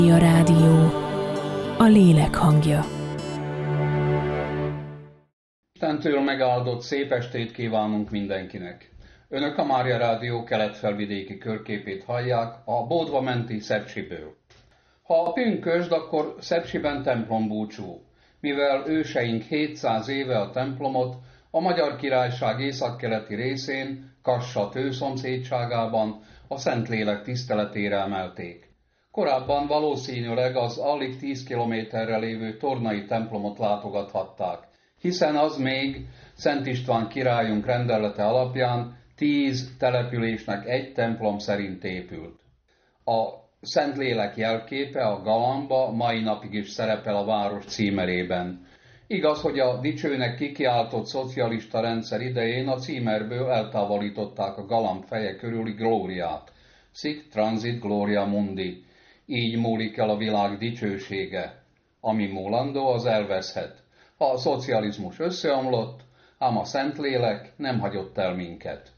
A rádió, a lélek hangja. Istentől megáldott szép estét kívánunk mindenkinek. Önök a Mária Rádió kelet-felvidéki körképét hallják a Bódva menti Szepsiből. Ha pünkösd, akkor Szepsiben templombúcsú, mivel őseink 700 éve a templomot a Magyar Királyság északkeleti részén, Kassa szomszédságában a Szentlélek tiszteletére emelték. Korábban valószínűleg az alig 10 kilométerre lévő Tornai templomot látogathatták, hiszen az még Szent István királyunk rendelete alapján 10 településnek egy templom szerint épült. A Szentlélek jelképe, a galamba mai napig is szerepel a város címerében. Igaz, hogy a dicsőnek kikiáltott szocialista rendszer idején a címerből eltávolították a galamb feje körüli glóriát. Sic transit gloria mundi. Így múlik el a világ dicsősége. Ami múlandó, az elveszhet. A szocializmus összeomlott, ám a Szentlélek nem hagyott el minket.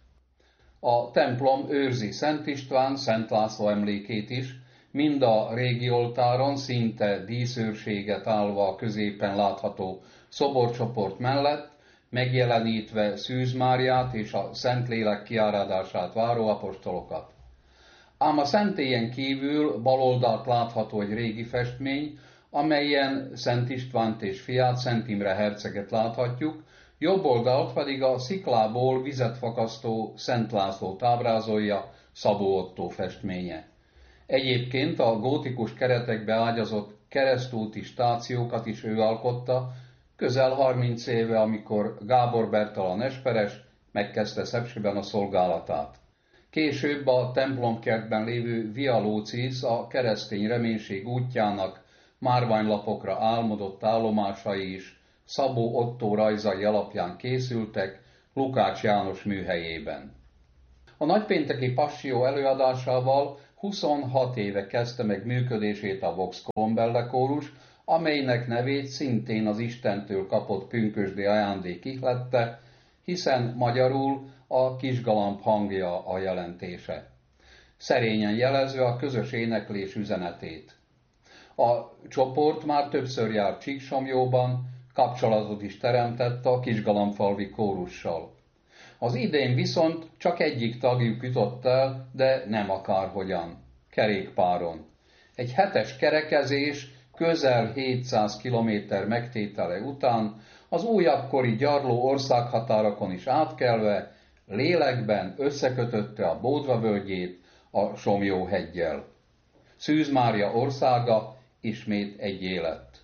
A templom őrzi Szent István, Szent László emlékét is, mind a régi oltáron szinte díszőrséget állva a középen látható szoborcsoport mellett, megjelenítve Szűz Máriát és a Szentlélek kiáradását váró apostolokat. Ám a szentélyen kívül baloldalt látható egy régi festmény, amelyen Szent Istvánt és fiát, Szent Imre herceget láthatjuk, jobb oldalt pedig a sziklából vizet fakasztó Szent Lászlót ábrázolja Szabó Ottó festménye. Egyébként a gótikus keretekbe ágyazott keresztúti stációkat is ő alkotta, közel 30 éve, amikor Gábor Bertalan esperes megkezdte Szepsiben a szolgálatát. Később a templomkertben lévő Via Lucis a keresztény reménység útjának márványlapokra álmodott állomásai is Szabó Ottó rajzai alapján készültek Lukács János műhelyében. A nagypénteki passió előadásával 26 éve kezdte meg működését a Vox Colombelle kórus, amelynek nevét szintén az Istentől kapott pünkösdi ajándék ihlette, hiszen magyarul a kisgalamb hangja a jelentése. Szerényen jelezve a közös éneklés üzenetét. A csoport már többször járt Csíksomlyóban, kapcsolatot is teremtett a kisgalambfalvi kórussal. Az idén viszont csak egyik tagjuk jutott el, de nem akárhogyan, kerékpáron. Egy hetes kerekezés, közel 700 kilométer megtétele után az újabbkori gyarló országhatárokon is átkelve, lélekben összekötötte a Bódva völgyét a Somlyó-heggyel. Szűz Mária országa ismét egyé lett.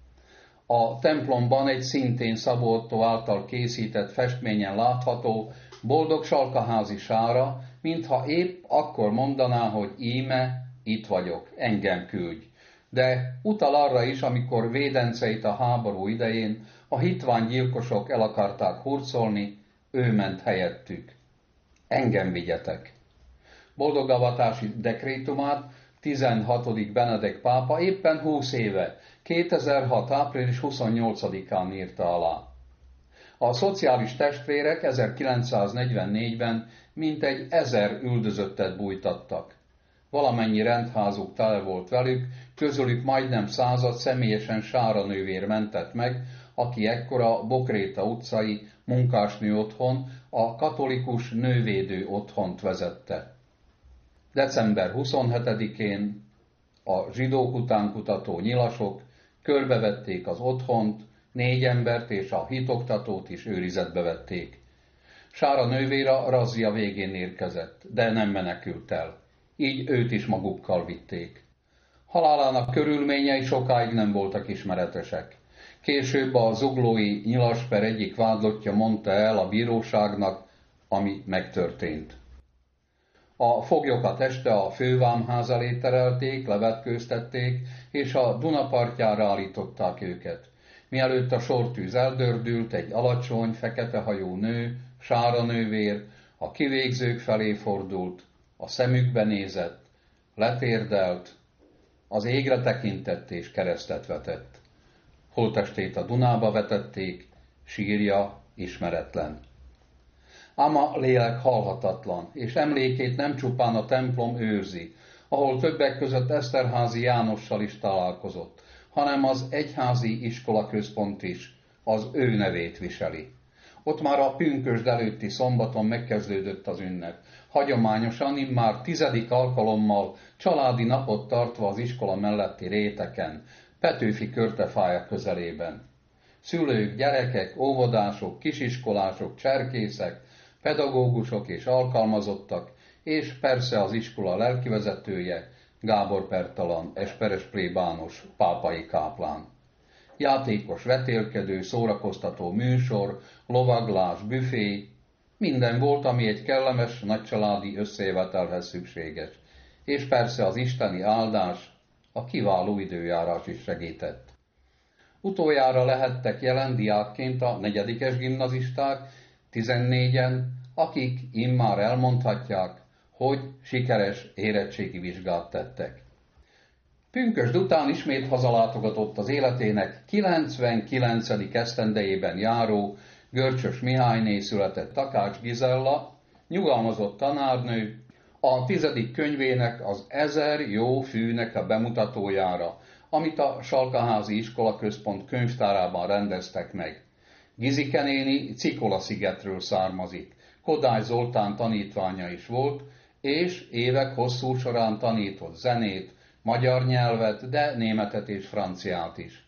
A templomban egy szintén Szabó Ottó által készített festményen látható boldog salkaházi sára, mintha épp akkor mondaná, hogy íme, itt vagyok, engem küldj. De utal arra is, amikor védenceit a háború idején a hitványgyilkosok el akarták hurcolni, ő ment helyettük. Engem vigyetek. Boldogavatási dekrétumát 16. Benedek pápa éppen 20 éve, 2006. április 28-án írta alá. A szociális testvérek 1944-ben mintegy 1000 üldözöttet bújtattak. Valamennyi rendházuk tele volt velük, közülük majdnem 100 személyesen Sára nővér mentett meg, aki ekkor a Bokréta utcai munkásnő otthon, a katolikus nővédő otthont vezette. December 27-én a zsidók után kutató nyilasok körbevették az otthont, 4 embert és a hitoktatót is őrizetbe vették. Sára nővér a razzia végén érkezett, de nem menekült el. Így őt is magukkal vitték. Halálának körülményei sokáig nem voltak ismeretesek. Később a zuglói nyilasper egyik vádlottja mondta el a bíróságnak, ami megtörtént. A foglyokat este a fővámház elé terelték, levetkőztették, és a Duna partjára állították őket. Mielőtt a sortűz eldördült, egy alacsony, feketehajú nő, Sára nővér, a kivégzők felé fordult, a szemükbe nézett, letérdelt, az égre tekintett és keresztet vetett. Holttestét a Dunába vetették, sírja ismeretlen. Ám a lélek halhatatlan, és emlékét nem csupán a templom őrzi, ahol többek között Eszterházy Jánossal is találkozott, hanem az egyházi iskolaközpont is az ő nevét viseli. Ott már a pünkösd előtti szombaton megkezdődött az ünnep. Hagyományosan immár 10. alkalommal családi napot tartva az iskola melletti réteken, Petőfi körtefája közelében. Szülők, gyerekek, óvodások, kisiskolások, cserkészek, pedagógusok és alkalmazottak, és persze az iskola lelkivezetője, Gábor Bertalan, esperes plébános, pápai káplán. Játékos, vetélkedő, szórakoztató műsor, lovaglás, büfé, minden volt, ami egy kellemes, nagycsaládi összejövetelhez szükséges. És persze az isteni áldás, a kiváló időjárás is segített. Utoljára lehettek jelen diákként a 4. gimnazisták, 14-en, akik immár elmondhatják, hogy sikeres érettségi vizsgát tettek. Pünkösd után ismét hazalátogatott az életének 99. esztendejében járó Görcsös Mihályné született Takács Gizella, nyugalmazott tanárnő, a 10. könyvének az 1000 jó fűnek a bemutatójára, amit a Salkaházi Iskolaközpont könyvtárában rendeztek meg. Gizike néni Cikola-szigetről származik, Kodály Zoltán tanítványa is volt, és évek hosszú során tanított zenét, magyar nyelvet, de németet és franciát is.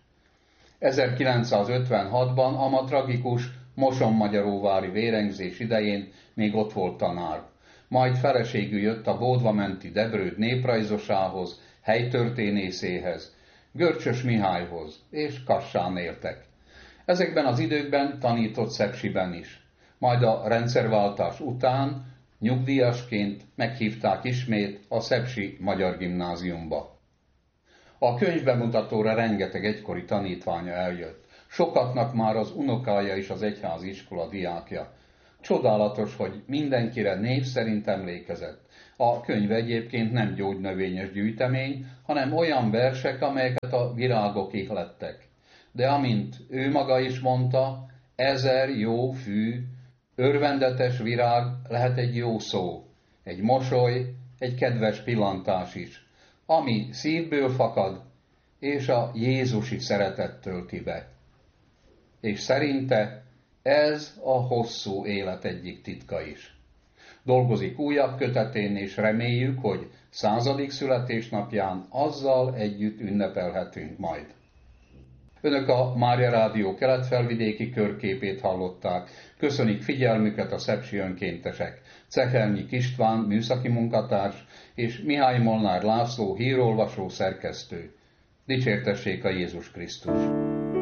1956-ban a ma tragikus Moson-Magyaróvári vérengzés idején még ott volt tanár. Majd feleségül jött a Bódva-menti Debrőd néprajzosához, helytörténészéhez, Görcsös Mihályhoz, és Kassán éltek. Ezekben az időkben tanított Szepsiben is. Majd a rendszerváltás után nyugdíjasként meghívták ismét a Szepsi Magyar Gimnáziumba. A könyvbemutatóra rengeteg egykori tanítványa eljött. Sokaknak már az unokája is az egyházi iskola diákja. Csodálatos, hogy mindenkire név szerint emlékezett. A könyv egyébként nem gyógynövényes gyűjtemény, hanem olyan versek, amelyeket a virágok ihlettek. De amint ő maga is mondta, 1000 jó fű, örvendetes virág lehet egy jó szó, egy mosoly, egy kedves pillantás is, ami szívből fakad, és a jézusi szeretet tölti be. És szerinte ez a hosszú élet egyik titka is. Dolgozik újabb kötetén, és reméljük, hogy 100. születésnapján azzal együtt ünnepelhetünk majd. Önök a Mária Rádió keletfelvidéki körképét hallották. Köszönik figyelmüket a szepsi önkéntesek. Cehelnyik István, műszaki munkatárs, és Mihály Molnár László, hírolvasó szerkesztő. Dicsértessék a Jézus Krisztus!